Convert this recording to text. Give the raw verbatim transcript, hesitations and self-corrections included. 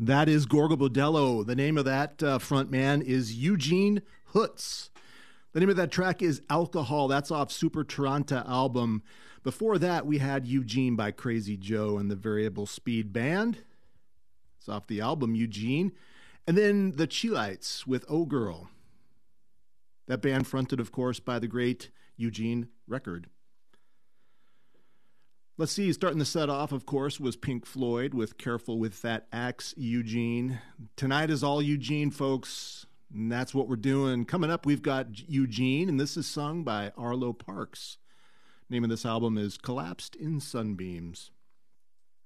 That is Gorgo Bodello. The name of that uh, front man is Eugene Hutz. The name of that track is Alcohol. That's off Super Taranta album. Before that, we had Eugene by Crazy Joe and the Variable Speed Band. It's off the album Eugene. And then the Cheelites with Oh Girl. That band fronted, of course, by the great Eugene Record. Let's see, starting the set off, of course, was Pink Floyd with Careful with That Axe, Eugene. Tonight is all Eugene, folks, and that's what we're doing. Coming up, we've got Eugene, and this is sung by Arlo Parks. The name of this album is Collapsed in Sunbeams.